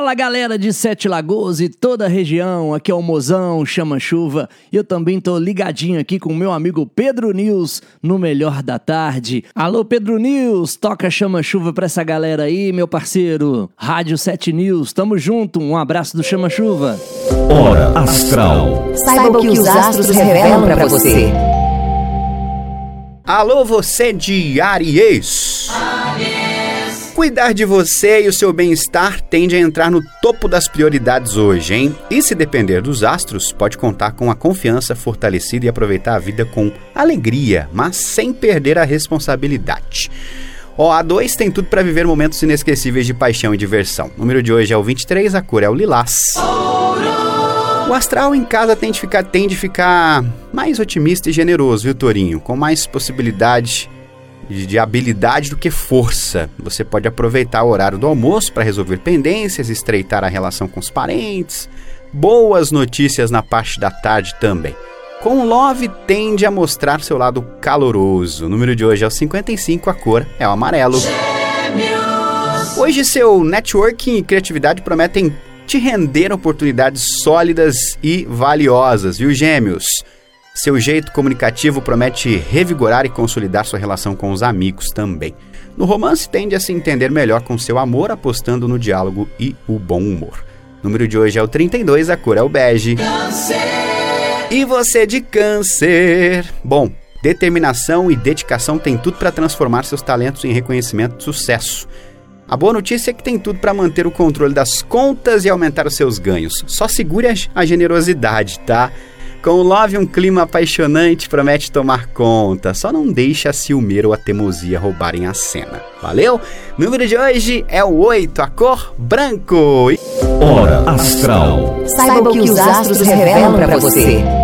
Fala galera de Sete Lagoas e toda a região, aqui é o Mozão Chama Chuva e eu também tô ligadinho aqui com o meu amigo Pedro News no Melhor da Tarde. Alô Pedro News, toca Chama Chuva pra essa galera aí, meu parceiro. Rádio 7 News, tamo junto, um abraço do Chama Chuva. Hora Astral. Saiba o que os astros revelam pra você. Alô você de Áries. Cuidar de você e o seu bem-estar tende a entrar no topo das prioridades hoje, hein? E se depender dos astros, pode contar com a confiança fortalecida e aproveitar a vida com alegria, mas sem perder a responsabilidade. A 2 tem tudo para viver momentos inesquecíveis de paixão e diversão. O número de hoje é o 23, a cor é o lilás. O astral em casa tende a ficar mais otimista e generoso, viu, Tourinho? Com mais possibilidade de habilidade do que força. Você pode aproveitar o horário do almoço para resolver pendências, estreitar a relação com os parentes. Boas notícias na parte da tarde também. Com Love tende a mostrar seu lado caloroso. O número de hoje é o 55, a cor é o amarelo. Hoje seu networking e criatividade prometem te render oportunidades sólidas e valiosas, viu, Gêmeos? Seu jeito comunicativo promete revigorar e consolidar sua relação com os amigos também. No romance, tende a se entender melhor com seu amor, apostando no diálogo e o bom humor. O número de hoje é o 32, a cor é o bege. Câncer. E você de Câncer? Bom, determinação e dedicação tem tudo para transformar seus talentos em reconhecimento e sucesso. A boa notícia é que tem tudo para manter o controle das contas e aumentar os seus ganhos. Só segure a generosidade, tá? Com o Love, um clima apaixonante promete tomar conta. Só não deixa a ciumeira ou a teimosia roubarem a cena. Valeu? O número de hoje é o 8, a cor branco. Hora Astral. Saiba o que os astros revelam pra você.